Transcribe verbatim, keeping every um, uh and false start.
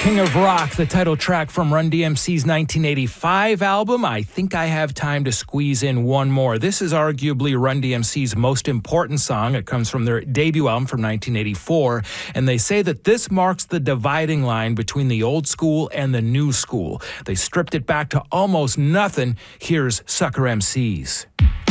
King of Rock, the title track from Run D M C's nineteen eighty-five album. I think I have time to squeeze in one more. This is arguably Run D M C's most important song. It comes from their debut album from nineteen eighty-four, and they say that this marks the dividing line between the old school and the new school. They stripped it back to almost nothing. Here's Sucker M Cs.